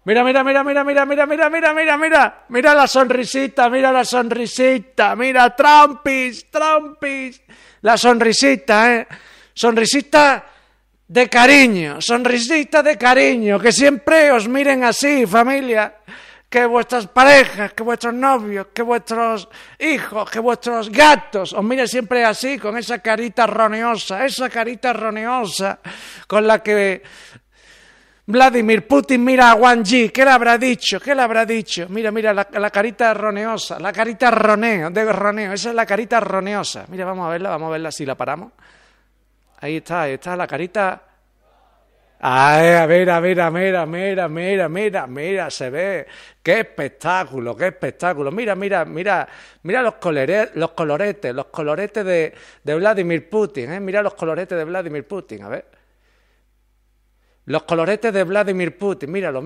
Mira, mira, mira, mira, mira, mira, mira, mira, mira, mira. Mira la sonrisita, mira la sonrisita. Mira, Trumpis, Trumpis. La sonrisita, Sonrisita de cariño, sonrisita de cariño. Que siempre os miren así, familia. Que vuestras parejas, que vuestros novios, que vuestros hijos, que vuestros gatos os miren siempre así, con esa carita roneosa con la que Vladimir Putin mira a Wang Yi. ¿Qué le habrá dicho? ¿Qué le habrá dicho? Mira, mira, la carita roneosa, la carita de roneo, esa es la carita roneosa. Mira, vamos a verla si la paramos. Ahí está la carita. Ay, mira, se ve. Qué espectáculo. Mira los coloretes de Vladimir Putin, Mira los coloretes de Vladimir Putin, a ver. Los coloretes de Vladimir Putin, míralo.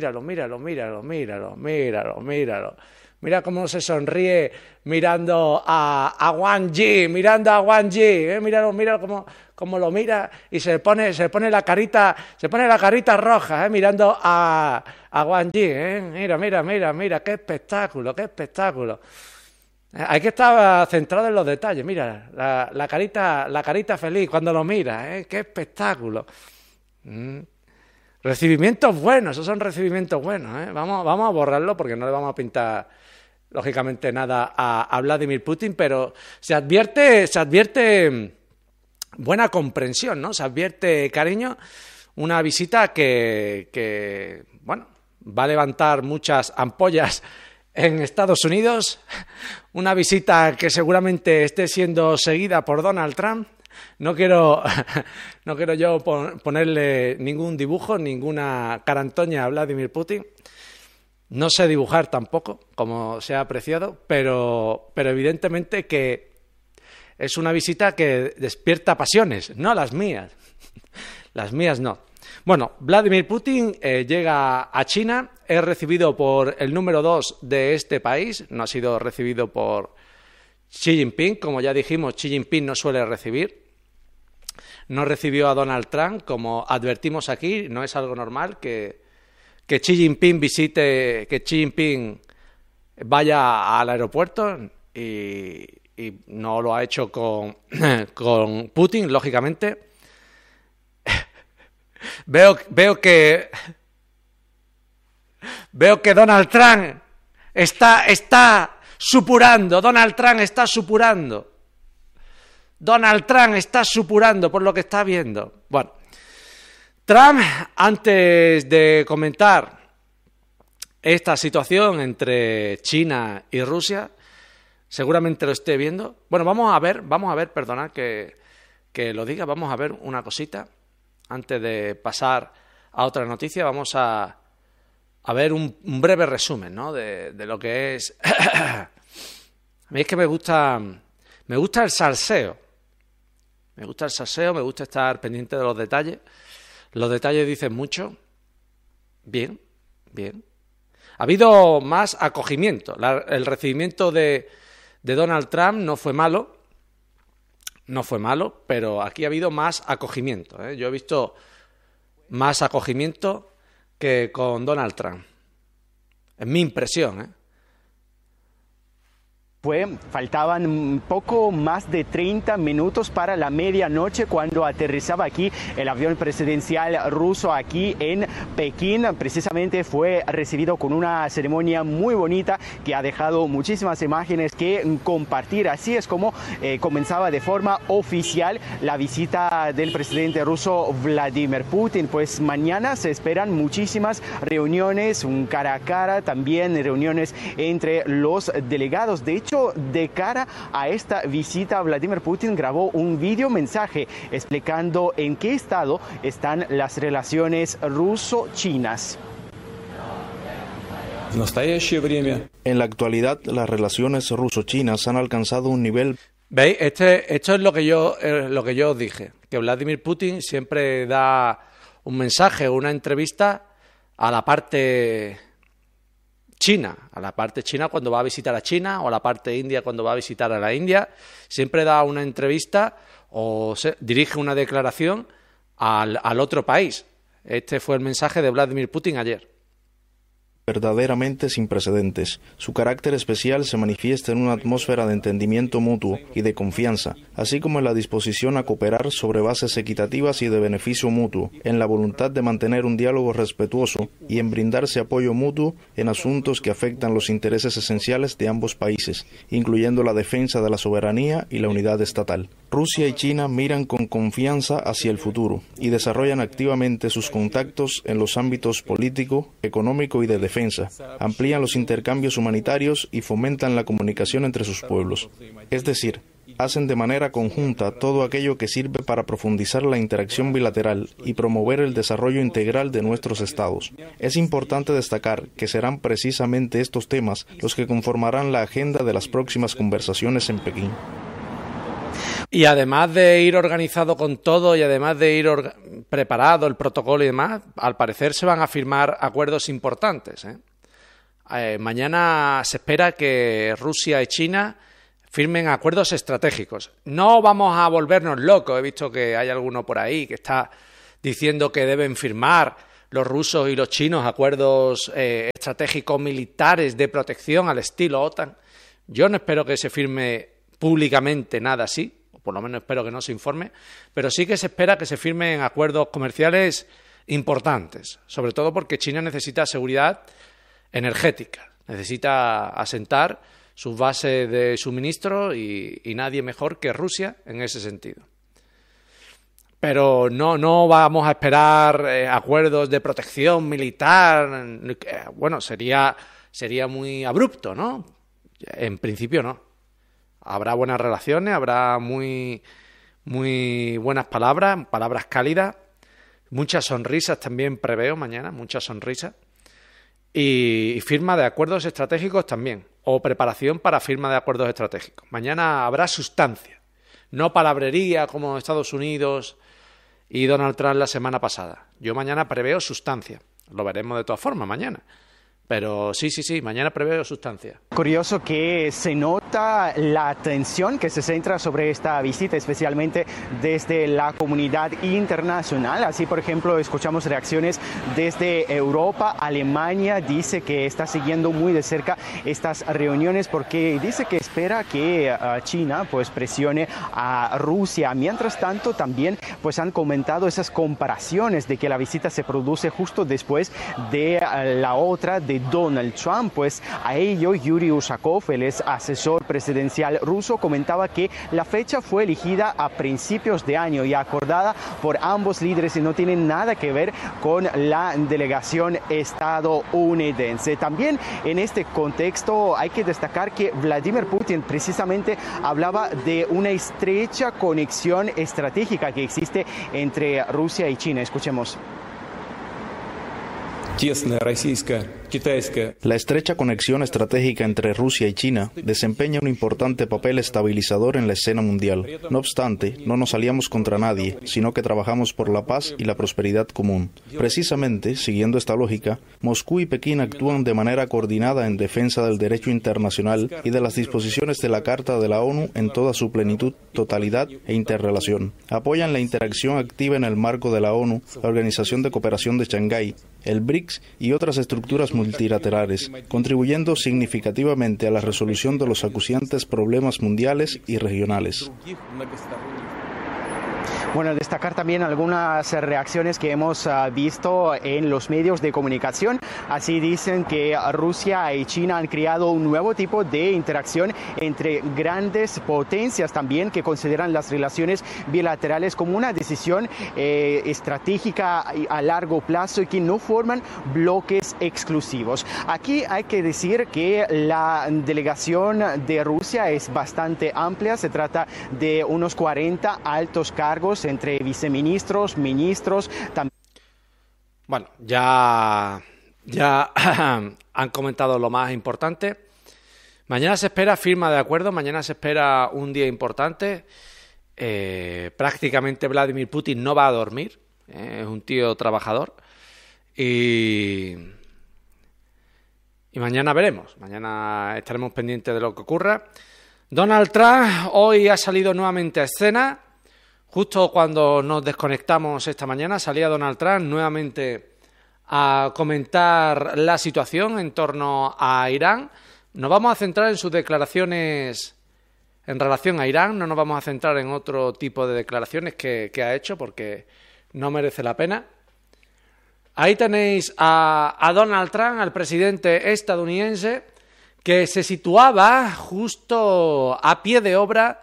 Mira cómo se sonríe mirando a Wang Yi, míralo cómo lo mira y se pone la carita roja, mirando a Wang Yi, Mira, qué espectáculo. Hay que estar centrado en los detalles, mira, la carita feliz cuando lo mira, qué espectáculo. Recibimientos buenos, esos son recibimientos buenos, Vamos a borrarlo porque no le vamos a pintar lógicamente nada a Vladimir Putin, pero se advierte buena comprensión, ¿no? Se advierte cariño, una visita que bueno, va a levantar muchas ampollas en Estados Unidos, una visita que seguramente esté siendo seguida por Donald Trump. No quiero yo ponerle ningún dibujo, ninguna carantoña a Vladimir Putin. No sé dibujar tampoco, como se ha apreciado, pero evidentemente que es una visita que despierta pasiones, no las mías. Las mías no. Bueno, Vladimir Putin llega a China, es recibido por el número 2 de este país, no ha sido recibido por Xi Jinping, como ya dijimos, Xi Jinping no suele recibir. No recibió a Donald Trump, como advertimos aquí, no es algo normal que Xi Jinping vaya al aeropuerto y no lo ha hecho con Putin, lógicamente. Veo que Donald Trump está supurando. Donald Trump está supurando por lo que está viendo. Bueno, Trump, antes de comentar esta situación entre China y Rusia, seguramente lo esté viendo. Bueno, vamos a ver, perdonad que lo diga, vamos a ver una cosita. Antes de pasar a otra noticia, vamos a ver un breve resumen, ¿no? de lo que es... A mí es que me gusta el salseo. Me gusta estar pendiente de los detalles. Los detalles dicen mucho. Bien. Ha habido más acogimiento. El recibimiento de Donald Trump no fue malo, pero aquí ha habido más acogimiento, Yo he visto más acogimiento que con Donald Trump. Es mi impresión, Faltaban poco más de 30 minutos para la medianoche cuando aterrizaba aquí el avión presidencial ruso aquí en Pekín. Precisamente fue recibido con una ceremonia muy bonita que ha dejado muchísimas imágenes que compartir. Así es como comenzaba de forma oficial la visita del presidente ruso Vladimir Putin. Pues mañana se esperan muchísimas reuniones, un cara a cara, también reuniones entre los delegados. De hecho, de cara a esta visita, Vladimir Putin grabó un video mensaje explicando en qué estado están las relaciones ruso-chinas. En la actualidad, las relaciones ruso-chinas han alcanzado un nivel... ¿Veis? Esto es lo que yo os dije, que Vladimir Putin siempre da un mensaje o una entrevista a la parte China, cuando va a visitar a China, o a la parte india cuando va a visitar a la India, siempre da una entrevista o dirige una declaración al otro país. Este fue el mensaje de Vladimir Putin ayer. verdaderamente sin precedentes. Su carácter especial se manifiesta en una atmósfera de entendimiento mutuo y de confianza, así como en la disposición a cooperar sobre bases equitativas y de beneficio mutuo, en la voluntad de mantener un diálogo respetuoso y en brindarse apoyo mutuo en asuntos que afectan los intereses esenciales de ambos países, incluyendo la defensa de la soberanía y la unidad estatal. Rusia y China miran con confianza hacia el futuro y desarrollan activamente sus contactos en los ámbitos político, económico y de defensa, amplían los intercambios humanitarios y fomentan la comunicación entre sus pueblos. Es decir, hacen de manera conjunta todo aquello que sirve para profundizar la interacción bilateral y promover el desarrollo integral de nuestros estados. Es importante destacar que serán precisamente estos temas los que conformarán la agenda de las próximas conversaciones en Pekín. Y además de ir organizado con todo y además de ir preparado el protocolo y demás, al parecer se van a firmar acuerdos importantes, mañana se espera que Rusia y China firmen acuerdos estratégicos. No vamos a volvernos locos. He visto que hay alguno por ahí que está diciendo que deben firmar los rusos y los chinos acuerdos estratégicos militares de protección al estilo OTAN. Yo no espero que se firme públicamente nada así, o por lo menos espero que no se informe, pero sí que se espera que se firmen acuerdos comerciales importantes, sobre todo porque China necesita seguridad energética, necesita asentar sus bases de suministro y nadie mejor que Rusia en ese sentido. Pero no vamos a esperar acuerdos de protección militar. Bueno, sería muy abrupto, ¿no? En principio no. Habrá buenas relaciones, habrá muy buenas palabras cálidas, muchas sonrisas también preveo mañana, muchas sonrisas, y firma de acuerdos estratégicos también, o preparación para firma de acuerdos estratégicos. Mañana habrá sustancia, no palabrería como Estados Unidos y Donald Trump la semana pasada. Yo mañana preveo sustancia, lo veremos de todas formas mañana. Pero sí, mañana preveo sustancia. Curioso que se nota la atención que se centra sobre esta visita, especialmente desde la comunidad internacional. Así, por ejemplo, escuchamos reacciones desde Europa. Alemania dice que está siguiendo muy de cerca estas reuniones porque dice que espera que China pues presione a Rusia. Mientras tanto, también pues han comentado esas comparaciones de que la visita se produce justo después de la otra de Donald Trump. Pues a ello Yuri Ushakov, el ex asesor presidencial ruso, comentaba que la fecha fue elegida a principios de año y acordada por ambos líderes y no tiene nada que ver con la delegación estadounidense. También en este contexto hay que destacar que Vladimir Putin precisamente hablaba de una estrecha conexión estratégica que existe entre Rusia y China. Escuchemos. La estrecha conexión estratégica entre Rusia y China desempeña un importante papel estabilizador en la escena mundial. No obstante, no nos aliamos contra nadie, sino que trabajamos por la paz y la prosperidad común. Precisamente, siguiendo esta lógica, Moscú y Pekín actúan de manera coordinada en defensa del derecho internacional y de las disposiciones de la Carta de la ONU en toda su plenitud, totalidad e interrelación. Apoyan la interacción activa en el marco de la ONU, la Organización de Cooperación de Shanghái, el BRICS y otras estructuras multilaterales, contribuyendo significativamente a la resolución de los acuciantes problemas mundiales y regionales. Bueno, destacar también algunas reacciones que hemos visto en los medios de comunicación. Así dicen que Rusia y China han creado un nuevo tipo de interacción entre grandes potencias también que consideran las relaciones bilaterales como una decisión estratégica a largo plazo y que no forman bloques exclusivos. Aquí hay que decir que la delegación de Rusia es bastante amplia. Se trata de unos 40 altos cargos entre viceministros, ministros. Bueno, ya han comentado lo más importante. Mañana se espera firma de acuerdo, mañana se espera un día importante. Prácticamente Vladimir Putin no va a dormir, es un tío trabajador. Y mañana veremos, mañana estaremos pendientes de lo que ocurra. Donald Trump hoy ha salido nuevamente a escena. Justo cuando nos desconectamos esta mañana salía Donald Trump nuevamente a comentar la situación en torno a Irán. Nos vamos a centrar en sus declaraciones en relación a Irán, no nos vamos a centrar en otro tipo de declaraciones que ha hecho porque no merece la pena. Ahí tenéis a Donald Trump, al presidente estadounidense, que se situaba justo a pie de obra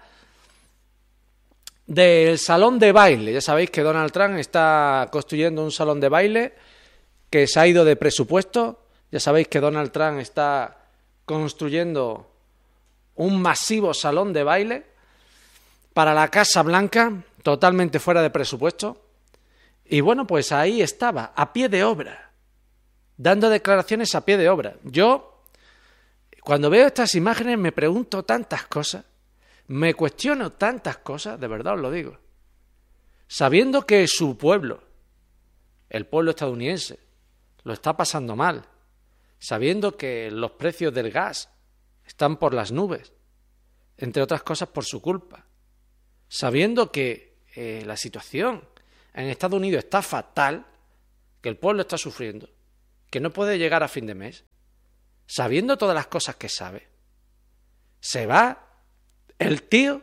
del salón de baile. Ya sabéis que Donald Trump está construyendo un salón de baile que se ha ido de presupuesto. Ya sabéis que Donald Trump está construyendo un masivo salón de baile para la Casa Blanca, totalmente fuera de presupuesto. Y bueno, pues ahí estaba, a pie de obra, dando declaraciones a pie de obra. Yo, cuando veo estas imágenes, me pregunto tantas cosas, me cuestiono tantas cosas, de verdad os lo digo. Sabiendo que su pueblo, el pueblo estadounidense, lo está pasando mal, sabiendo que los precios del gas están por las nubes, entre otras cosas por su culpa, sabiendo que la situación en Estados Unidos está fatal, que el pueblo está sufriendo, que no puede llegar a fin de mes, sabiendo todas las cosas que sabe, se va el tío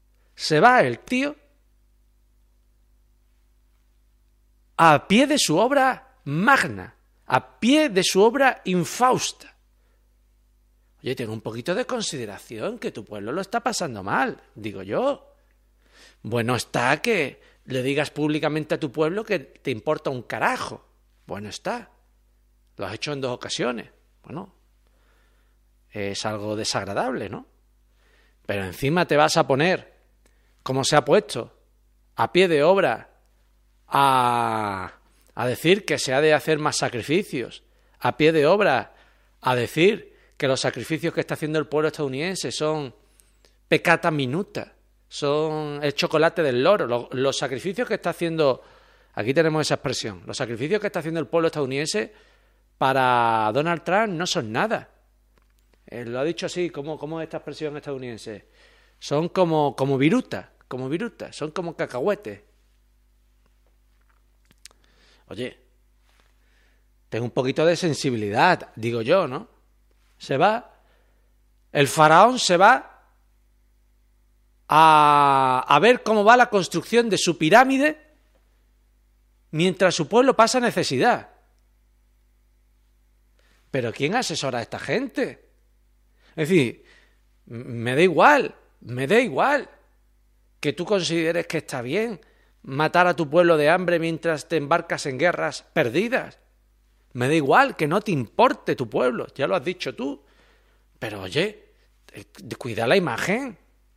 a pie de su obra magna, a pie de su obra infausta. Oye, tengo un poquito de consideración, que tu pueblo lo está pasando mal, digo yo. Bueno está que le digas públicamente a tu pueblo que te importa un carajo. Bueno está. Lo has hecho en 2 ocasiones. Bueno, es algo desagradable, ¿no? Pero encima te vas a poner, como se ha puesto, a pie de obra, a decir que se ha de hacer más sacrificios, a pie de obra, a decir que los sacrificios que está haciendo el pueblo estadounidense son peccata minuta, son el chocolate del loro. Los sacrificios que está haciendo, aquí tenemos esa expresión, los sacrificios que está haciendo el pueblo estadounidense para Donald Trump no son nada. Lo ha dicho así, ¿cómo es esta expresión estadounidense? Son como virutas, son como cacahuetes. Oye, tengo un poquito de sensibilidad, digo yo, ¿no? El faraón se va a ver cómo va la construcción de su pirámide mientras su pueblo pasa necesidad. ¿Pero quién asesora a esta gente? Es decir, me da igual que tú consideres que está bien matar a tu pueblo de hambre mientras te embarcas en guerras perdidas. Me da igual que no te importe tu pueblo, ya lo has dicho tú. Pero oye, cuida la imagen.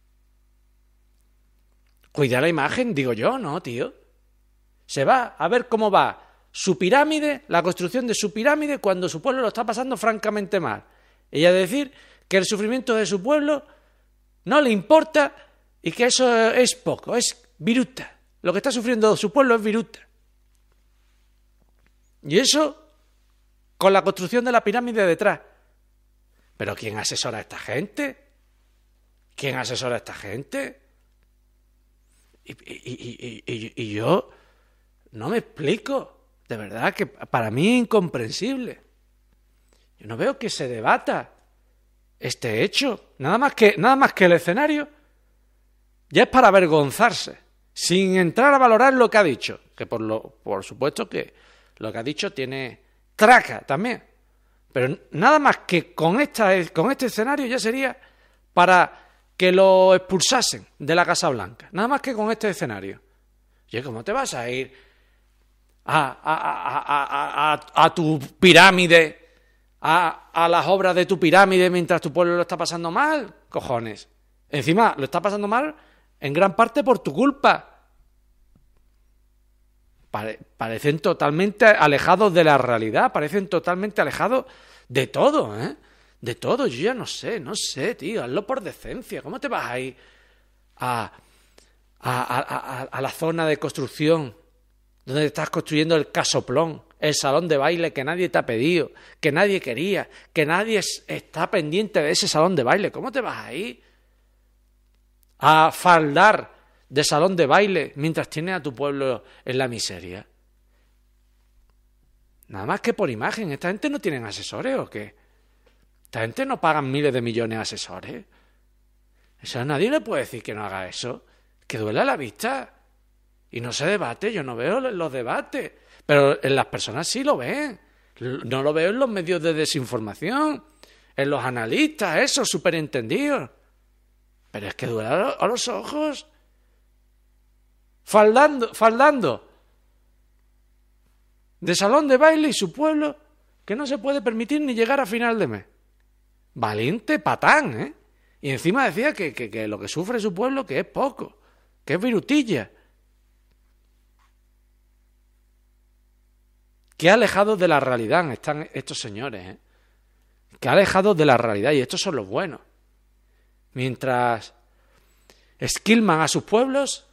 Cuida la imagen, digo yo, ¿no, tío? Se va a ver cómo va su pirámide, la construcción de su pirámide, cuando su pueblo lo está pasando francamente mal. Ella decir que el sufrimiento de su pueblo no le importa y que eso es poco, es viruta. Lo que está sufriendo su pueblo es viruta. Y eso con la construcción de la pirámide detrás. ¿Pero quién asesora a esta gente? ¿Quién asesora a esta gente? Y yo no me explico. De verdad que para mí es incomprensible. Yo no veo que se debata este hecho. Nada más que el escenario ya es para avergonzarse, sin entrar a valorar lo que ha dicho. Que por supuesto que lo que ha dicho tiene traca también. Pero nada más que con este escenario ya sería para que lo expulsasen de la Casa Blanca. Nada más que con este escenario. Oye, ¿cómo te vas a ir a tu pirámide, a las obras de tu pirámide mientras tu pueblo lo está pasando mal? Cojones. Encima lo está pasando mal en gran parte por tu culpa. Parecen totalmente alejados de la realidad, parecen totalmente alejados de todo, ¿eh? De todo. Yo ya no sé, tío, hazlo por decencia. ¿Cómo te vas a ir a la zona de construcción donde estás construyendo el casoplón, el salón de baile que nadie te ha pedido, que nadie quería, que nadie está pendiente de ese salón de baile? ¿Cómo te vas a ir a faldar de salón de baile mientras tienes a tu pueblo en la miseria? Nada más que por imagen. ¿Esta gente no tienen asesores o qué? ¿Esta gente no pagan miles de millones de asesores? Eso nadie le puede decir que no haga eso. Que duele a la vista. Y no se debate, yo no veo los debates. Pero en las personas sí lo ven. No lo veo en los medios de desinformación. En los analistas, esos superentendidos. Pero es que duele a los ojos. Faldando. De salón de baile y su pueblo, que no se puede permitir ni llegar a final de mes. Valiente patán, ¿eh? Y encima decía que lo que sufre su pueblo que es poco, que es virutilla. Qué alejados de la realidad están estos señores, ¿eh? Qué alejados de la realidad, y estos son los buenos. Mientras esquilman a sus pueblos,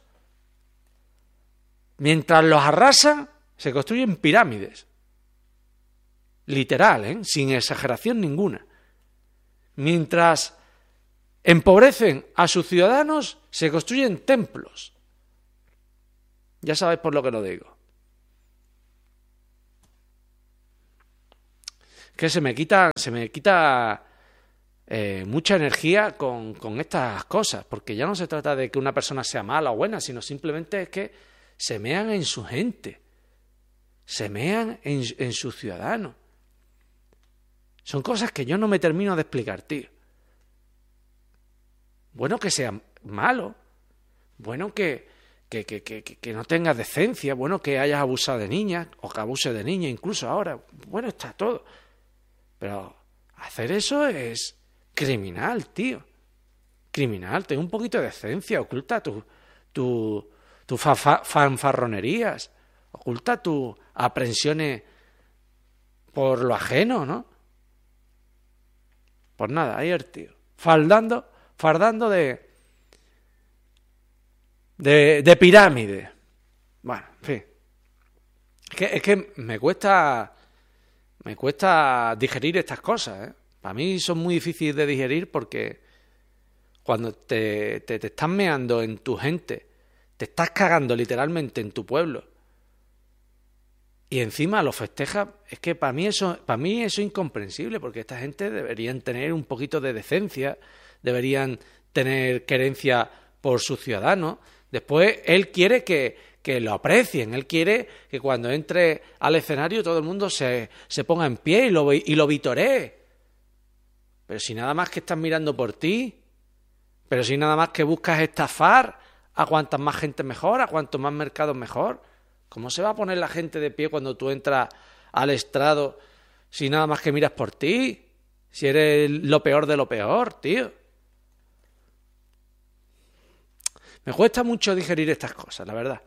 mientras los arrasan, se construyen pirámides. Literal, ¿eh? Sin exageración ninguna. Mientras empobrecen a sus ciudadanos, se construyen templos. Ya sabéis por lo que lo digo. Que se me quita mucha energía con estas cosas, porque ya no se trata de que una persona sea mala o buena, sino simplemente es que se mean en su gente, se mean en sus ciudadanos. Son cosas que yo no me termino de explicar, tío. Bueno que sea malo, bueno que no tengas decencia, bueno que hayas abusado de niñas, o que abuse de niñas incluso ahora, bueno, está todo. Pero hacer eso es criminal, tío. Criminal, ten un poquito de decencia, oculta tus fanfarronerías, oculta tus aprensiones por lo ajeno, ¿no? Pues nada, ahí el tío, fardando de pirámide. Bueno, en fin. Es que me cuesta digerir estas cosas, ¿eh? Para mí son muy difíciles de digerir porque cuando te estás meando en tu gente, te estás cagando literalmente en tu pueblo y encima lo festejas, es que para mí eso es incomprensible, porque esta gente deberían tener un poquito de decencia, deberían tener querencia por sus ciudadanos. Después él quiere que lo aprecien, él quiere que cuando entre al escenario todo el mundo se ponga en pie y lo vitoree. Pero si nada más que estás mirando por ti, pero si nada más que buscas estafar a cuantas más gente mejor, a cuantos más mercados mejor, ¿cómo se va a poner la gente de pie cuando tú entras al estrado si nada más que miras por ti? Si eres lo peor de lo peor, tío. Me cuesta mucho digerir estas cosas, la verdad.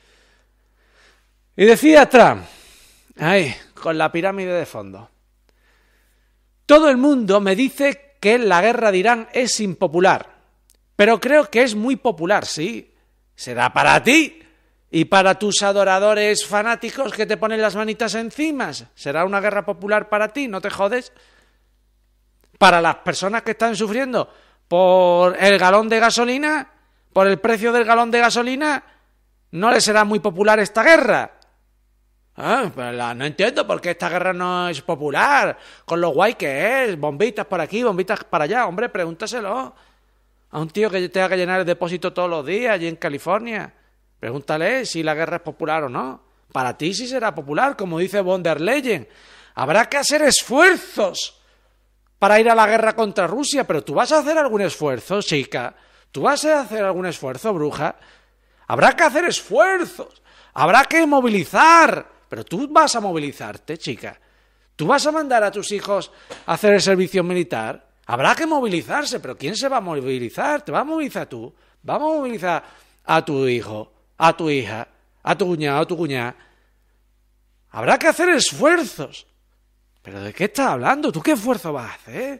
Y decía Trump, ahí, con la pirámide de fondo: todo el mundo me dice que la guerra de Irán es impopular, pero creo que es muy popular, sí. Será para ti y para tus adoradores fanáticos que te ponen las manitas encima. Será una guerra popular para ti, no te jodes. Para las personas que están sufriendo por el galón de gasolina, por el precio del galón de gasolina, no les será muy popular esta guerra. Pero no entiendo por qué esta guerra no es popular, con lo guay que es, bombitas por aquí, bombitas para allá. Hombre, pregúntaselo a un tío que tenga que llenar el depósito todos los días allí en California. Pregúntale si la guerra es popular o no. Para ti sí será popular, como dice von der Leyen. Habrá que hacer esfuerzos para ir a la guerra contra Rusia, pero ¿tú vas a hacer algún esfuerzo, chica? ¿Tú vas a hacer algún esfuerzo, bruja? Habrá que hacer esfuerzos, habrá que movilizar. Pero tú vas a movilizarte, chica. ¿Tú vas a mandar a tus hijos a hacer el servicio militar? Habrá que movilizarse, pero ¿quién se va a movilizar? ¿Te vas a movilizar tú? ¿Vamos a movilizar a tu hijo, a tu hija, a tu cuñado, a tu cuñada? Habrá que hacer esfuerzos. ¿Pero de qué estás hablando? ¿Tú qué esfuerzo vas a hacer?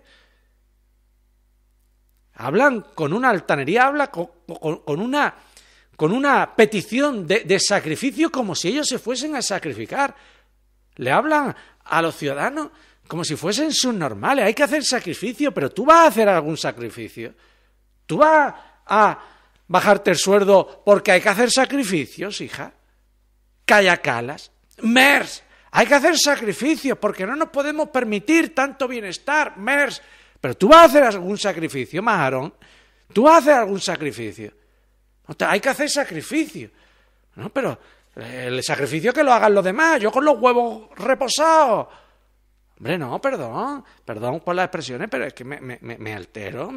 Hablan con una altanería, hablan con una petición de sacrificio, como si ellos se fuesen a sacrificar. Le hablan a los ciudadanos como si fuesen subnormales. Hay que hacer sacrificio, pero tú vas a hacer algún sacrificio. Tú vas a bajarte el sueldo porque hay que hacer sacrificios, hija. Callacalas. MERS. Hay que hacer sacrificios porque no nos podemos permitir tanto bienestar, MERS. Pero tú vas a hacer algún sacrificio, Majarón. Tú vas a hacer algún sacrificio. Hay que hacer sacrificio. No, pero el sacrificio que lo hagan los demás. Yo con los huevos reposados. Hombre, no, perdón por las expresiones, pero es que me altero.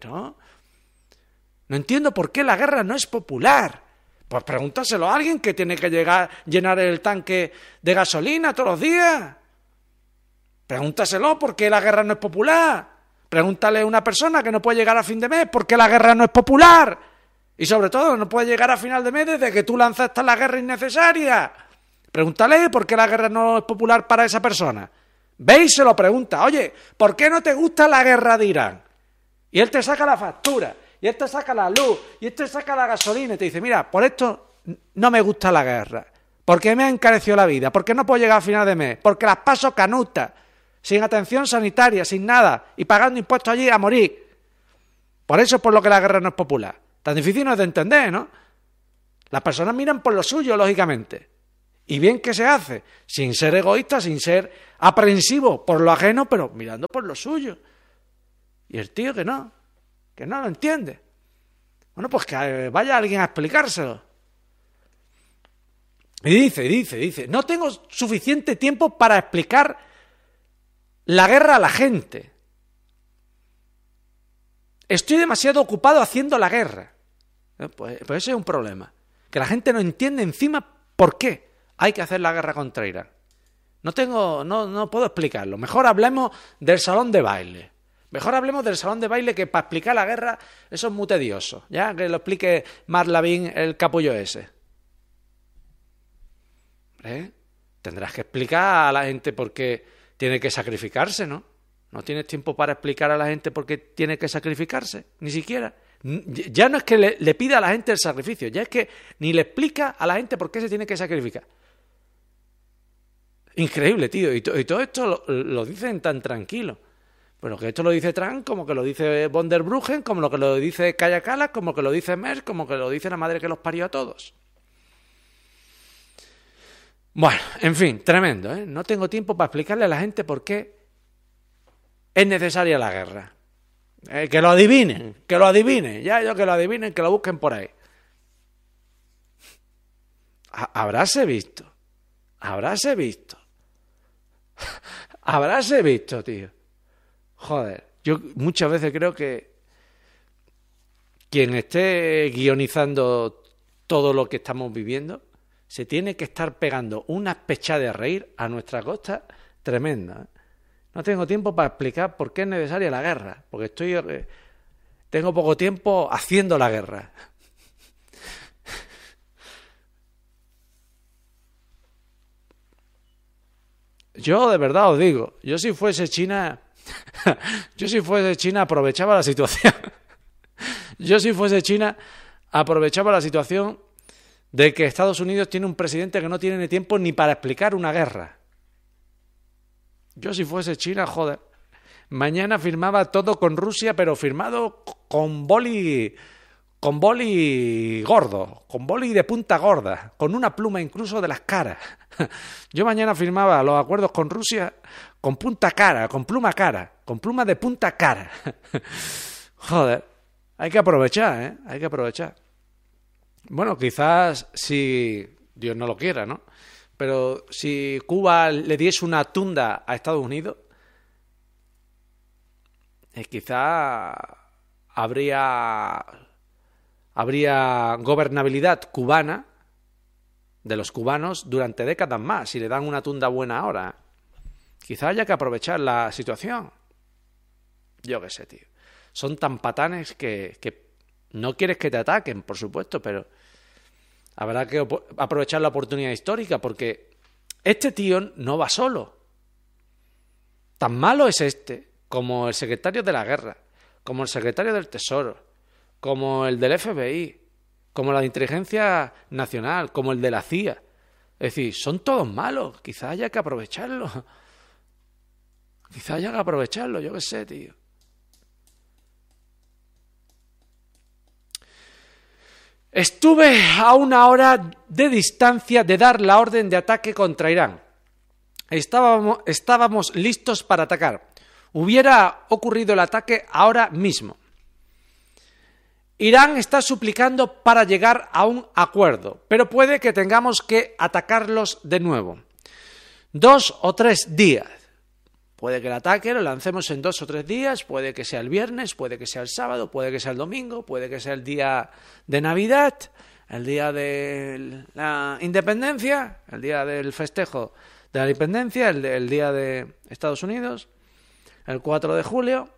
No entiendo por qué la guerra no es popular. Pues pregúntaselo a alguien que tiene que llenar el tanque de gasolina todos los días. Pregúntaselo por qué la guerra no es popular. Pregúntale a una persona que no puede llegar a fin de mes por qué la guerra no es popular. Y sobre todo no puede llegar a final de mes desde que tú lanzaste la guerra innecesaria. Pregúntale por qué la guerra no es popular para esa persona. Ve y se lo pregunta. Oye, ¿por qué no te gusta la guerra de Irán? Y él te saca la factura, y él te saca la luz, y él te saca la gasolina y te dice, mira, por esto no me gusta la guerra, porque me ha encarecido la vida, porque no puedo llegar a final de mes, porque las paso canutas, sin atención sanitaria, sin nada, y pagando impuestos allí a morir. Por eso es por lo que la guerra no es popular. Tan difícil no es de entender, ¿no? Las personas miran por lo suyo, lógicamente. Y bien que se hace, sin ser egoísta, sin ser aprensivo por lo ajeno, pero mirando por lo suyo. Y el tío que no lo entiende. Bueno, pues que vaya alguien a explicárselo. Y dice, no tengo suficiente tiempo para explicar la guerra a la gente. Estoy demasiado ocupado haciendo la guerra. Pues ese es un problema. Que la gente no entiende encima por qué hay que hacer la guerra contra Irán. No puedo explicarlo. Mejor hablemos del salón de baile. Que para explicar la guerra eso es muy tedioso. Ya que lo explique Marc Lavín, el capullo ese. Tendrás que explicar a la gente por qué tiene que sacrificarse, ¿no? No tienes tiempo para explicar a la gente por qué tiene que sacrificarse, ni siquiera. Ya no es que le pida a la gente el sacrificio, ya es que ni le explica a la gente por qué se tiene que sacrificar. Increíble, tío. Y todo esto lo dicen tan tranquilo. Pero que esto lo dice Trump, como que lo dice von der Bruggen, como lo que lo dice Kaja Kallas, como que lo dice Merz, como que lo dice la madre que los parió a todos. Bueno, en fin, tremendo, ¿eh? No tengo tiempo para explicarle a la gente por qué es necesaria la guerra. Que lo adivinen, ya ellos que lo adivinen, que lo busquen por ahí. Habráse visto, tío. Joder, yo muchas veces creo que quien esté guionizando todo lo que estamos viviendo se tiene que estar pegando una pecha de reír a nuestra costa tremenda. No tengo tiempo para explicar por qué es necesaria la guerra, porque tengo poco tiempo haciendo la guerra. Yo de verdad os digo, yo si fuese China aprovechaba la situación. De que Estados Unidos tiene un presidente que no tiene ni tiempo ni para explicar una guerra. Yo si fuese China, joder, mañana firmaba todo con Rusia, pero firmado con boli gordo, con boli de punta gorda, con una pluma incluso de las caras. Yo mañana firmaba los acuerdos con Rusia con punta cara, con pluma de punta cara. Joder, hay que aprovechar, ¿eh? Hay que aprovechar. Bueno, quizás si Dios no lo quiera, ¿no? Pero si Cuba le diese una tunda a Estados Unidos, quizá habría gobernabilidad cubana de los cubanos durante décadas más, si le dan una tunda buena ahora. Quizá haya que aprovechar la situación. Yo qué sé, tío. Son tan patanes que no quieres que te ataquen, por supuesto, pero habrá que aprovechar la oportunidad histórica, porque este tío no va solo. Tan malo es este como el secretario de la guerra, como el secretario del Tesoro, como el del FBI, como la de Inteligencia Nacional, como el de la CIA. Es decir, son todos malos. Quizás haya que aprovecharlo. Yo qué sé, tío. Estuve a 1 hora de distancia de dar la orden de ataque contra Irán. Estábamos listos para atacar. Hubiera ocurrido el ataque ahora mismo. Irán está suplicando para llegar a un acuerdo, pero puede que tengamos que atacarlos de nuevo. 2 o 3 días. Puede que el ataque lo lancemos en 2 o 3 días, puede que sea el viernes, puede que sea el sábado, puede que sea el domingo, puede que sea el día de Navidad, el día de la independencia, el día del festejo de la independencia, el día de Estados Unidos, el 4 de julio.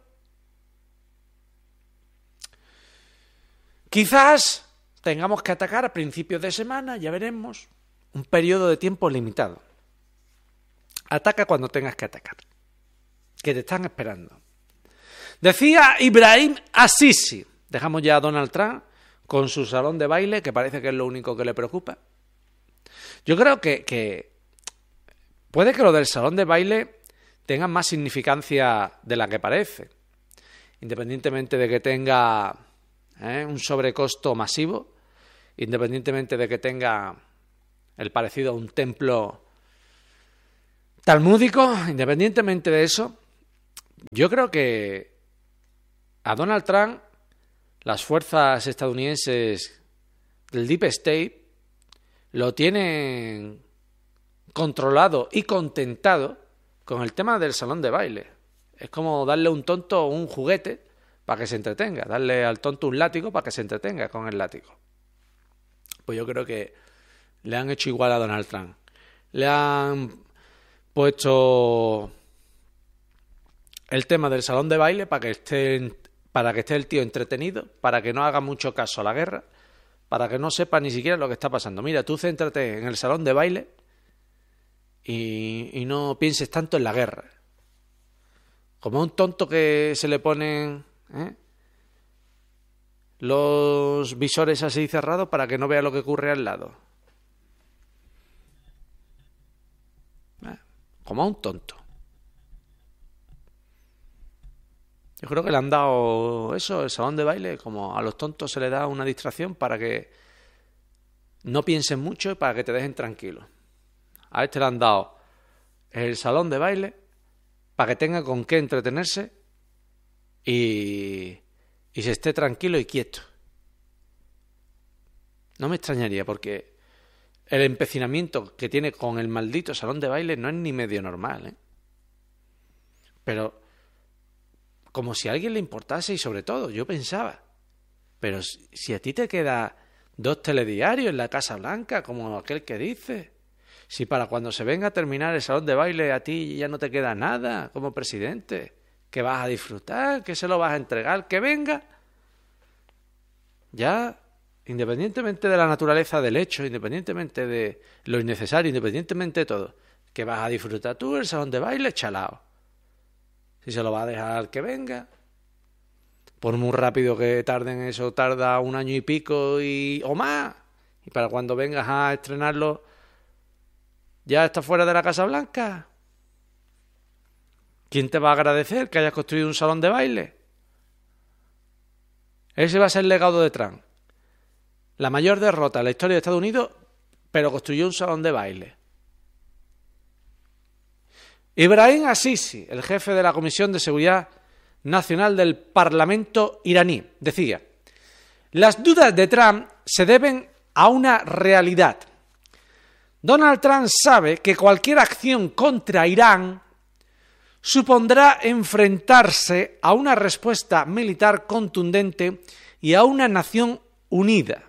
Quizás tengamos que atacar a principios de semana, ya veremos, un periodo de tiempo limitado. Ataca cuando tengas que atacar, que te están esperando. Decía Ibrahim Assisi, dejamos ya a Donald Trump con su salón de baile, que parece que es lo único que le preocupa. Yo creo que puede que lo del salón de baile tenga más significancia de la que parece, independientemente de que tenga un sobrecosto masivo, independientemente de que tenga el parecido a un templo talmúdico, independientemente de eso, yo creo que a Donald Trump las fuerzas estadounidenses del Deep State lo tienen controlado y contentado con el tema del salón de baile. Es como darle a un tonto un juguete para que se entretenga, darle al tonto un látigo para que se entretenga con el látigo. Pues yo creo que le han hecho igual a Donald Trump. Le han puesto el tema del salón de baile para que esté el tío entretenido, para que no haga mucho caso a la guerra, para que no sepa ni siquiera lo que está pasando. Mira, tú céntrate en el salón de baile y no pienses tanto en la guerra. Como un tonto que se le ponen los visores así cerrados para que no vea lo que ocurre al lado. Como a un tonto. Yo creo que le han dado eso, el salón de baile, como a los tontos se le da una distracción para que no piensen mucho y para que te dejen tranquilo. A este le han dado el salón de baile para que tenga con qué entretenerse y se esté tranquilo y quieto. No me extrañaría porque el empecinamiento que tiene con el maldito salón de baile no es ni medio normal, ¿eh? Pero como si a alguien le importase y sobre todo, yo pensaba, pero si a ti te queda 2 telediarios en la Casa Blanca, como aquel que dice, si para cuando se venga a terminar el salón de baile a ti ya no te queda nada como presidente, que vas a disfrutar, que se lo vas a entregar, que venga, ya, independientemente de la naturaleza del hecho, independientemente de lo innecesario, independientemente de todo, que vas a disfrutar tú el salón de baile chalao. Si se lo va a dejar que venga, por muy rápido que tarden, eso tarda 1 año y pico o más, y para cuando vengas a estrenarlo ya está fuera de la Casa Blanca. ¿Quién te va a agradecer que hayas construido un salón de baile? Ese va a ser el legado de Trump. La mayor derrota en la historia de Estados Unidos, pero construyó un salón de baile. Ibrahim Assisi, el jefe de la Comisión de Seguridad Nacional del Parlamento iraní, decía: las dudas de Trump se deben a una realidad. Donald Trump sabe que cualquier acción contra Irán supondrá enfrentarse a una respuesta militar contundente y a una nación unida.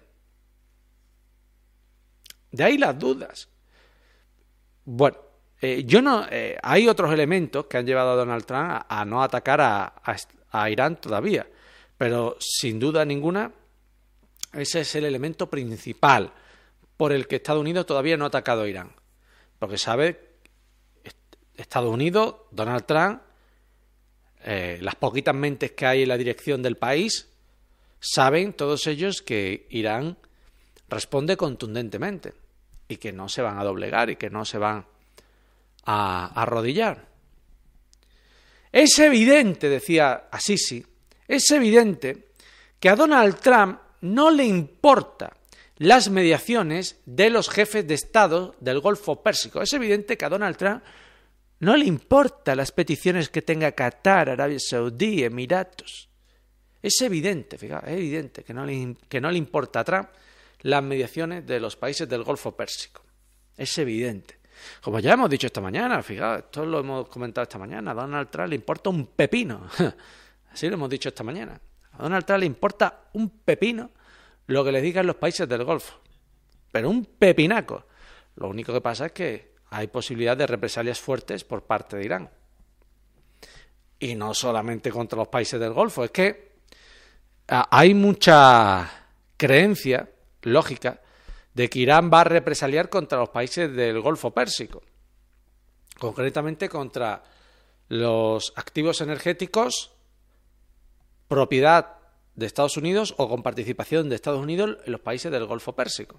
De ahí las dudas. Bueno, hay otros elementos que han llevado a Donald Trump a no atacar a Irán todavía, pero sin duda ninguna ese es el elemento principal por el que Estados Unidos todavía no ha atacado a Irán, porque sabe Estados Unidos, Donald Trump, las poquitas mentes que hay en la dirección del país, saben todos ellos que Irán responde contundentemente y que no se van a doblegar y que no se van a arrodillar. Es evidente, decía Assisi, es evidente que a Donald Trump no le importa las mediaciones de los jefes de Estado del Golfo Pérsico. Es evidente que a Donald Trump No le importa las peticiones que tenga Qatar, Arabia Saudí, Emiratos. Es evidente, fijaos, es evidente que no le importa a Trump las mediaciones de los países del Golfo Pérsico. Es evidente. Como ya hemos dicho esta mañana, fijaos, esto lo hemos comentado esta mañana, a Donald Trump le importa un pepino. Así lo hemos dicho esta mañana. A Donald Trump le importa un pepino lo que le digan los países del Golfo. Pero un pepinaco. Lo único que pasa es que hay posibilidad de represalias fuertes por parte de Irán. Y no solamente contra los países del Golfo, es que hay mucha creencia lógica de que Irán va a represaliar contra los países del Golfo Pérsico, concretamente contra los activos energéticos propiedad de Estados Unidos o con participación de Estados Unidos en los países del Golfo Pérsico.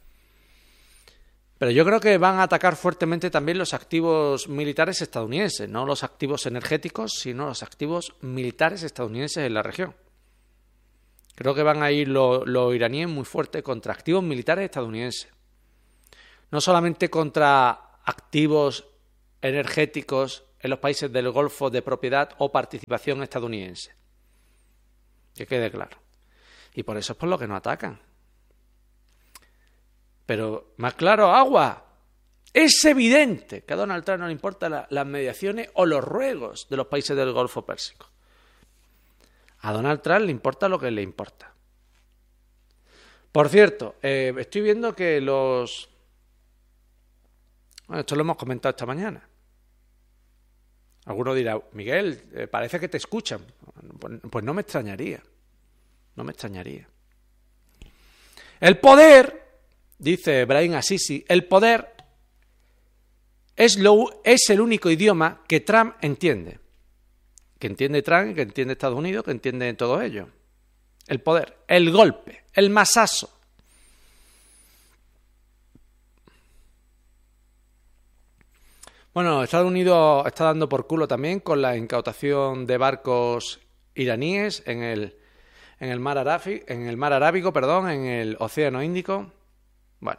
Pero yo creo que van a atacar fuertemente también los activos militares estadounidenses, no los activos energéticos, sino los activos militares estadounidenses en la región. Creo que van a ir los iraníes muy fuerte contra activos militares estadounidenses. No solamente contra activos energéticos en los países del Golfo de propiedad o participación estadounidense. Que quede claro. Y por eso es por lo que no atacan. Pero, más claro, agua. Es evidente que a Donald Trump no le importan las mediaciones o los ruegos de los países del Golfo Pérsico. A Donald Trump le importa lo que le importa. Por cierto, estoy viendo que los... Bueno, esto lo hemos comentado esta mañana. Alguno dirá, Miguel, parece que te escuchan. Pues no me extrañaría. No me extrañaría. El poder, dice Ebrahim Assisi, el poder es el único idioma que Trump entiende. Que entiende Trump, que entiende Estados Unidos, que entiende todo ello. El poder, el golpe, el masazo. Bueno, Estados Unidos está dando por culo también con la incautación de barcos iraníes en el mar Arábigo, en el Océano Índico. Bueno,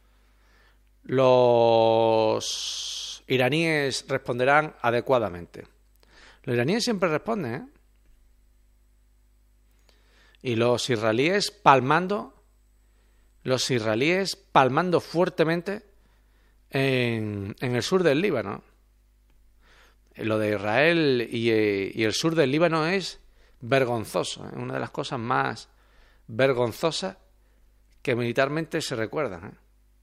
los iraníes responderán adecuadamente. Los iraníes siempre responden, ¿eh? Y los israelíes palmando fuertemente en el sur del Líbano. Lo de Israel y el sur del Líbano es vergonzoso, ¿eh? Una de las cosas más vergonzosas que militarmente se recuerdan, ¿eh?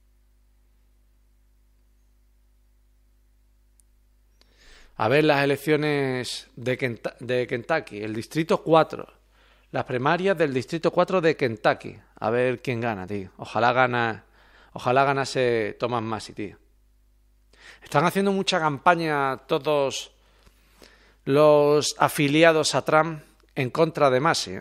A ver las elecciones de Kentucky, el distrito 4, las primarias del distrito 4 de Kentucky. A ver quién gana, tío. Ojalá ganase Thomas Massie, tío. Están haciendo mucha campaña todos los afiliados a Trump en contra de Massie, ¿eh?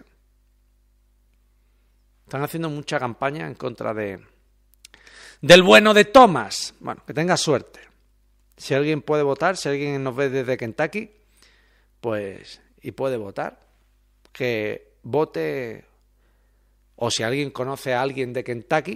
Están haciendo mucha campaña en contra del bueno de Thomas. Bueno, que tenga suerte. Si alguien puede votar, si alguien nos ve desde Kentucky, pues, y puede votar, que vote, o si alguien conoce a alguien de Kentucky,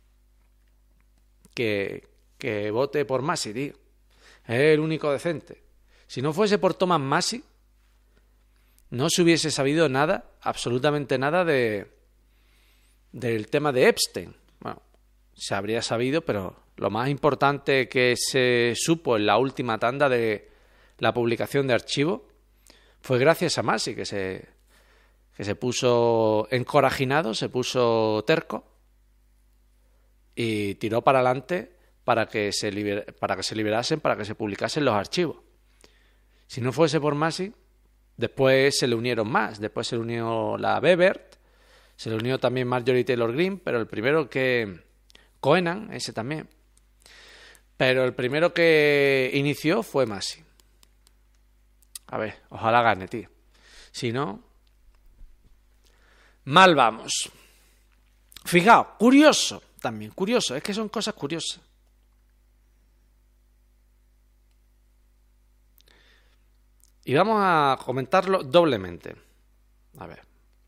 que vote por Massie, tío. Es el único decente. Si no fuese por Thomas Massie, no se hubiese sabido nada, absolutamente nada del tema de Epstein. Bueno, se habría sabido, pero lo más importante que se supo en la última tanda de la publicación de archivo fue gracias a Massie, que se puso encorajinado, se puso terco y tiró para adelante para que se liberasen, para que se publicasen los archivos. Si no fuese por Massie, después se le unieron más. Después se le unió la Bebert, se le unió también Marjorie Taylor Greene, pero el primero que... Cohenan, ese también. Pero el primero que inició fue Massie. A ver, ojalá gane, tío. Si no, mal vamos. Fijaos, curioso también, curioso. Es que son cosas curiosas. Y vamos a comentarlo doblemente. A ver.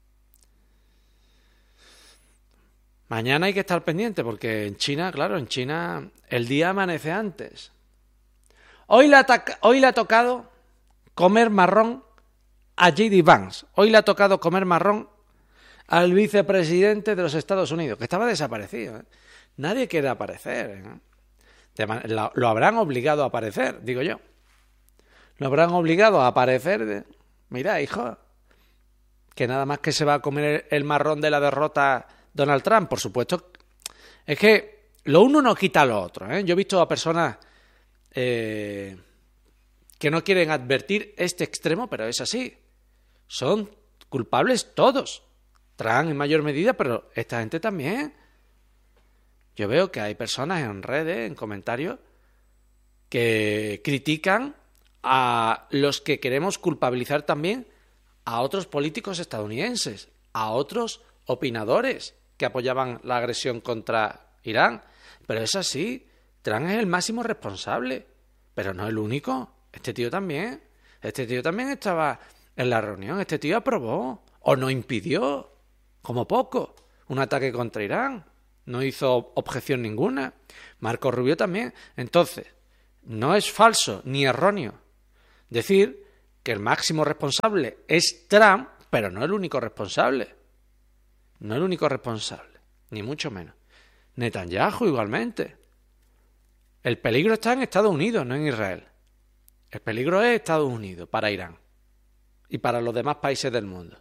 Mañana hay que estar pendiente porque en China, claro, en China el día amanece antes. Hoy le ha tocado comer marrón a J.D. Vance. Hoy le ha tocado comer marrón al vicepresidente de los Estados Unidos, que estaba desaparecido, ¿eh? Nadie quiere aparecer, ¿eh? Lo habrán obligado a aparecer, digo yo. Lo habrán obligado a aparecer. Mira, hijo, que nada más que se va a comer el marrón de la derrota Donald Trump. Por supuesto, es que lo uno no quita lo otro, ¿eh? Yo he visto a personas que no quieren advertir este extremo, pero es así. Son culpables todos. Trump en mayor medida, pero esta gente también. Yo veo que hay personas en redes, en comentarios, que critican a los que queremos culpabilizar también a otros políticos estadounidenses, a otros opinadores que apoyaban la agresión contra Irán. Pero es así, Trump es el máximo responsable, pero no el único. Este tío también estaba en la reunión, este tío aprobó o no impidió, como poco, un ataque contra Irán. No hizo objeción ninguna. Marco Rubio también. Entonces, no es falso ni erróneo decir que el máximo responsable es Trump, pero no el único responsable. No el único responsable, ni mucho menos. Netanyahu igualmente. El peligro está en Estados Unidos, no en Israel. El peligro es Estados Unidos para Irán y para los demás países del mundo.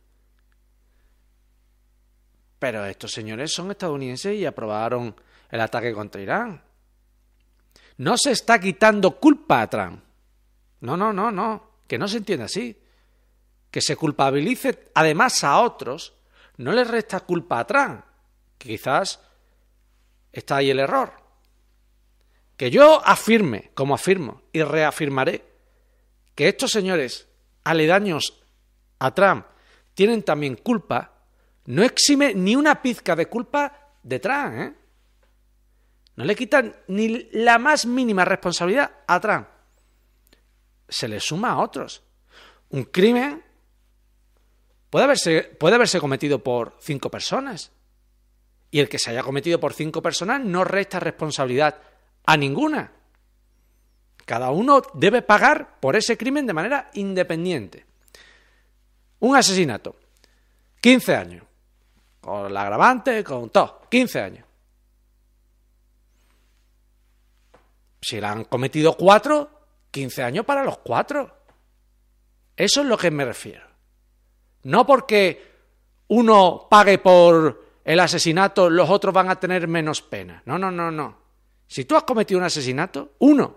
Pero estos señores son estadounidenses y aprobaron el ataque contra Irán. No se está quitando culpa a Trump. No. Que no se entienda así. Que se culpabilice además a otros no les resta culpa a Trump. Que quizás está ahí el error. Que yo afirme, como afirmo y reafirmaré, que estos señores aledaños a Trump tienen también culpa, no exime ni una pizca de culpa de Trump, ¿eh? No le quitan ni la más mínima responsabilidad a Trump. Se le suma a otros. Un crimen puede haberse cometido por 5 personas. Y el que se haya cometido por 5 personas no resta responsabilidad a ninguna. Cada uno debe pagar por ese crimen de manera independiente. Un asesinato, 15 años. Con el agravante, con todo, 15 años. Si la han cometido 4, 15 años para los 4. Eso es lo que me refiero. No porque uno pague por el asesinato, los otros van a tener menos pena. No. Si tú has cometido un asesinato, uno,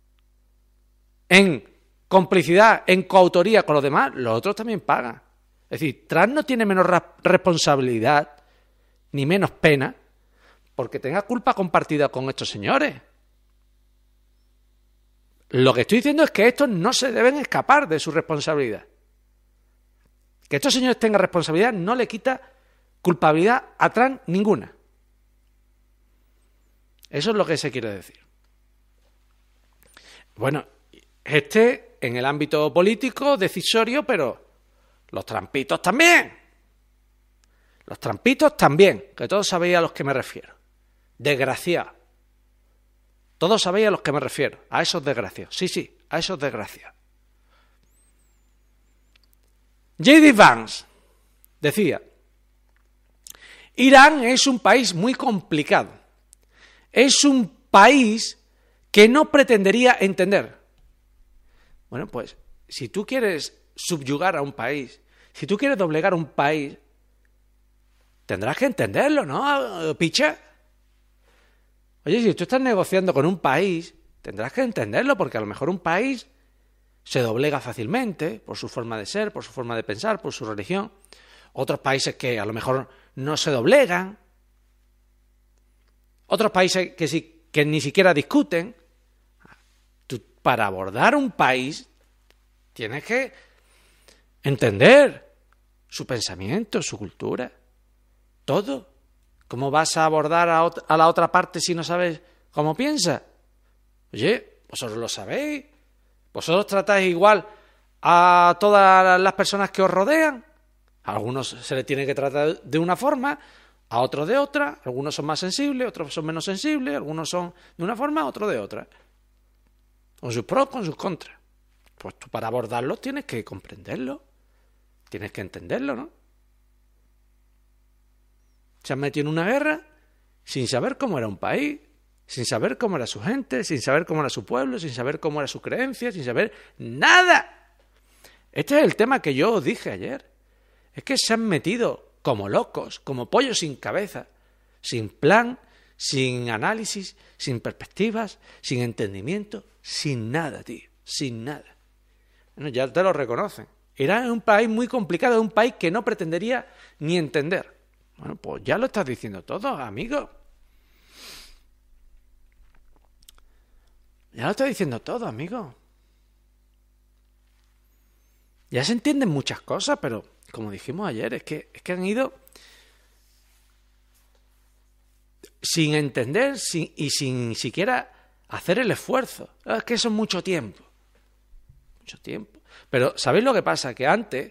en complicidad, en coautoría con los demás, los otros también pagan. Es decir, Trump no tiene menos responsabilidad ni menos pena porque tenga culpa compartida con estos señores. Lo que estoy diciendo es que estos no se deben escapar de su responsabilidad. Que estos señores tengan responsabilidad no le quita culpabilidad a Trump ninguna. Eso es lo que se quiere decir. Bueno, en el ámbito político, decisorio, pero los trampitos también. Los trampitos también, que todos sabéis a los que me refiero. Desgraciados. Todos sabéis a los que me refiero, a esos desgraciados. Sí, a esos desgraciados. J.D. Vance decía: Irán es un país muy complicado. Es un país que no pretendería entender. Bueno, pues, si tú quieres subyugar a un país, si tú quieres doblegar a un país, tendrás que entenderlo, ¿no, picha? Oye, si tú estás negociando con un país, tendrás que entenderlo, porque a lo mejor un país se doblega fácilmente por su forma de ser, por su forma de pensar, por su religión. Otros países que a lo mejor no se doblegan. Otros países que ni siquiera discuten. Tú, para abordar un país, tienes que entender su pensamiento, su cultura, todo. ¿Cómo vas a abordar a la otra parte si no sabes cómo piensa? Oye, vosotros lo sabéis. Vosotros tratáis igual a todas las personas que os rodean. A algunos se les tiene que tratar de una forma, a otros de otra. Algunos son más sensibles, otros son menos sensibles. Algunos son de una forma, otros de otra. con sus pros, con sus contras. Pues tú para abordarlo tienes que comprenderlo, tienes que entenderlo, ¿no? Se han metido en una guerra sin saber cómo era un país, sin saber cómo era su gente, sin saber cómo era su pueblo, sin saber cómo era su creencia, sin saber nada. Este es el tema que yo os dije ayer. Es que se han metido como locos, como pollos sin cabeza, sin plan, sin análisis, sin perspectivas, sin entendimiento, sin nada, tío, sin nada. Bueno, ya te lo reconocen. Irán es un país muy complicado, es un país que no pretendería ni entender. Bueno, pues ya lo estás diciendo todo, amigo. Ya lo estás diciendo todo, amigo. Ya se entienden muchas cosas, pero como dijimos ayer, es que han ido sin entender y sin siquiera hacer el esfuerzo. Es que eso es mucho tiempo. Mucho tiempo. Pero ¿sabéis lo que pasa? Que antes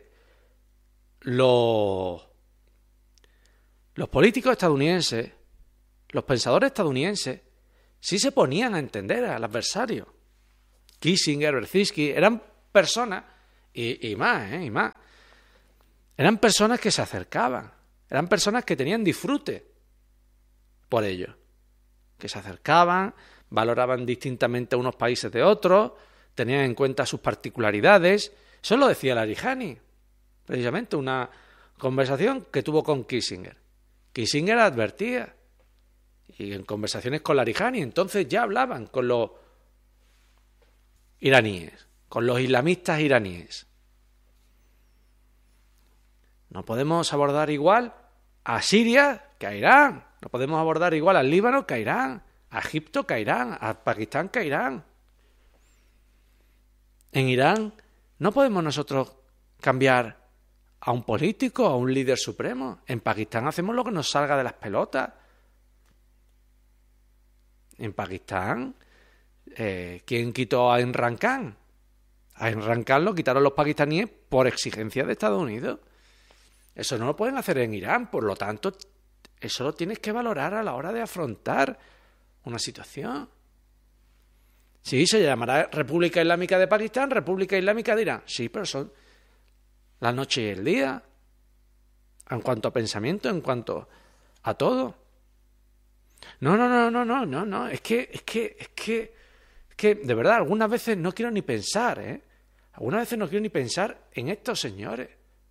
los políticos estadounidenses, los pensadores estadounidenses, sí se ponían a entender al adversario. Kissinger, Brzezinski, eran personas, y más, eran personas que se acercaban, eran personas que tenían disfrute por ello, que se acercaban, valoraban distintamente a unos países de otros, tenían en cuenta sus particularidades. Eso lo decía Larijani, precisamente, una conversación que tuvo con Kissinger. Kissinger advertía, y en conversaciones con Larijani, entonces ya hablaban con los iraníes, con los islamistas iraníes. No podemos abordar igual a Siria que a Irán, no podemos abordar igual al Líbano que a Irán, a Egipto que a Irán, a Pakistán que a Irán. En Irán no podemos nosotros cambiar a un político, a un líder supremo. En Pakistán hacemos lo que nos salga de las pelotas. En Pakistán, ¿quién quitó a Imran Khan? A Imran Khan lo quitaron los pakistaníes por exigencia de Estados Unidos. Eso no lo pueden hacer en Irán, por lo tanto, eso lo tienes que valorar a la hora de afrontar una situación. Sí, se llamará República Islámica de Pakistán, República Islámica de Irán. Sí, pero son la noche y el día, en cuanto a pensamiento, en cuanto a todo. No. Es que, de verdad, algunas veces no quiero ni pensar, Algunas veces no quiero ni pensar en estos señores.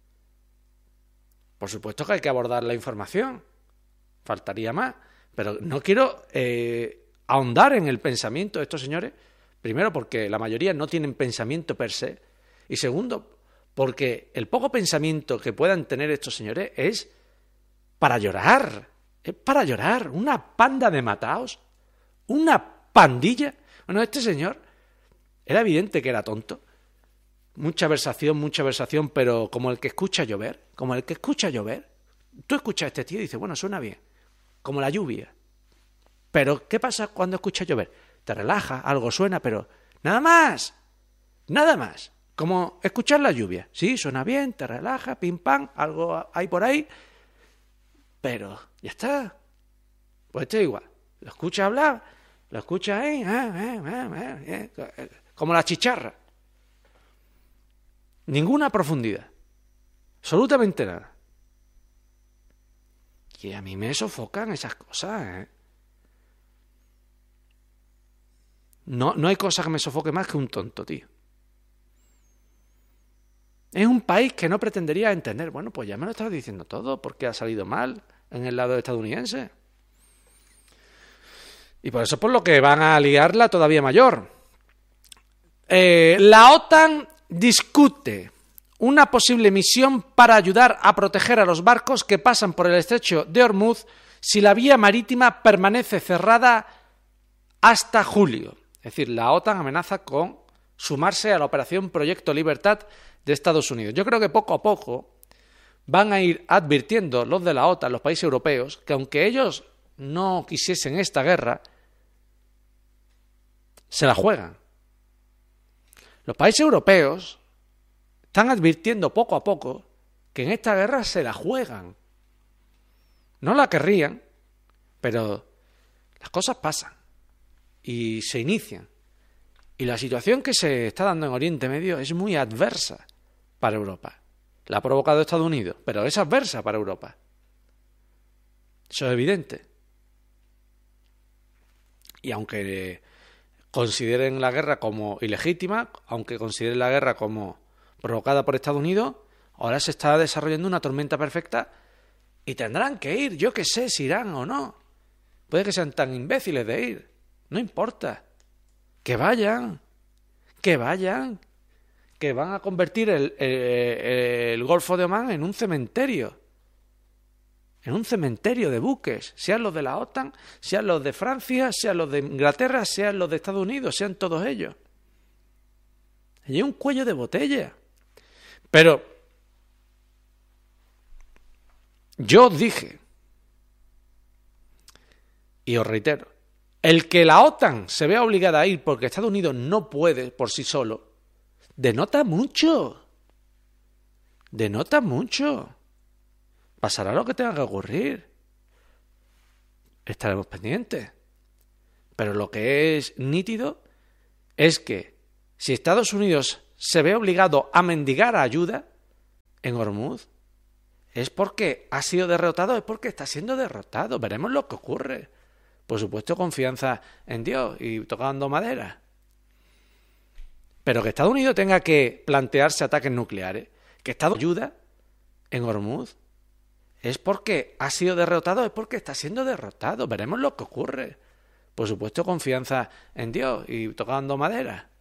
Por supuesto que hay que abordar la información, faltaría más, pero no quiero ahondar en el pensamiento de estos señores, primero porque la mayoría no tienen pensamiento per se, y segundo, porque el poco pensamiento que puedan tener estos señores es para llorar, una panda de mataos, una pandilla. Bueno, este señor era evidente que era tonto, mucha versación, pero como el que escucha llover, tú escuchas a este tío y dices, bueno, suena bien, como la lluvia. Pero, ¿qué pasa cuando escuchas llover? Te relaja, algo suena, pero nada más. Como escuchar la lluvia. Sí, suena bien, te relaja, pim pam, algo hay por ahí, pero ya está. Pues esto es igual. Lo escuchas hablar, lo escuchas ahí, como la chicharra. Ninguna profundidad. Absolutamente nada. Y a mí me sofocan esas cosas, No hay cosa que me sofoque más que un tonto, tío. Es un país que no pretendería entender. Bueno, pues ya me lo estás diciendo todo, porque ha salido mal en el lado estadounidense. Y por eso es por lo que van a liarla todavía mayor. La OTAN discute una posible misión para ayudar a proteger a los barcos que pasan por el estrecho de Hormuz si la vía marítima permanece cerrada hasta julio. Es decir, la OTAN amenaza con sumarse a la operación Proyecto Libertad de Estados Unidos. Yo creo que poco a poco van a ir advirtiendo los de la OTAN, los países europeos, que aunque ellos no quisiesen esta guerra, se la juegan. Los países europeos están advirtiendo poco a poco que en esta guerra se la juegan. No la querrían, pero las cosas pasan y se inician. Y la situación que se está dando en Oriente Medio es muy adversa para Europa. La ha provocado Estados Unidos, pero es adversa para Europa. Eso es evidente. Y aunque consideren la guerra como ilegítima, aunque consideren la guerra como provocada por Estados Unidos, ahora se está desarrollando una tormenta perfecta y tendrán que ir. Yo qué sé si irán o no. Puede que sean tan imbéciles de ir. No importa. Que vayan. Que vayan. Que van a convertir el Golfo de Omán en un cementerio. En un cementerio de buques. Sean los de la OTAN, sean los de Francia, sean los de Inglaterra, sean los de Estados Unidos, sean todos ellos. Allí hay un cuello de botella. Pero yo os dije, y os reitero, el que la OTAN se vea obligada a ir porque Estados Unidos no puede por sí solo, denota mucho. Denota mucho. Pasará lo que tenga que ocurrir. Estaremos pendientes. Pero lo que es nítido es que si Estados Unidos se ve obligado a mendigar ayuda en Hormuz, es porque ha sido derrotado, es porque está siendo derrotado. Veremos lo que ocurre. Por supuesto, confianza en Dios y tocando madera. Pero que Estados Unidos tenga que plantearse ataques nucleares, que Estados Unidos ayuda en Hormuz, es porque ha sido derrotado, es porque está siendo derrotado. Veremos lo que ocurre. Por supuesto, confianza en Dios y tocando madera.